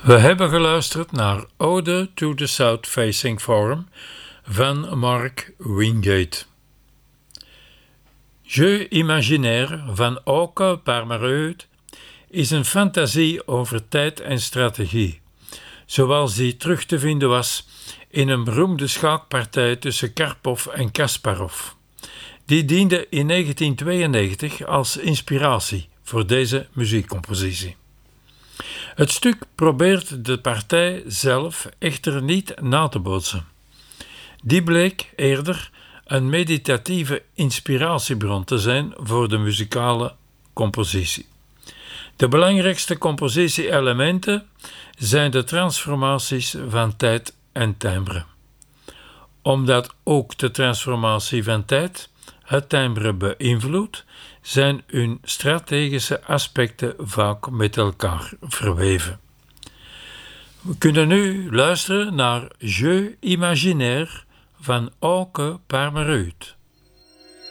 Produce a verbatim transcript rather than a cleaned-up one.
We hebben geluisterd naar Ode to the South Facing Forum van Mark Wingate. Jeu imaginaire van Auke Parmereuth is een fantasie over tijd en strategie, zoals die terug te vinden was in een beroemde schaakpartij tussen Karpov en Kasparov. Die diende in negentien tweeënnegentig als inspiratie voor deze muziekcompositie. Het stuk probeert de partij zelf echter niet na te bootsen. Die bleek eerder een meditatieve inspiratiebron te zijn voor de muzikale compositie. De belangrijkste compositie-elementen zijn de transformaties van tijd en timbre. Omdat ook de transformatie van tijd het timbre beïnvloedt, zijn hun strategische aspecten vaak met elkaar verweven. We kunnen nu luisteren naar Jeu imaginaire van Auke Parmereuth.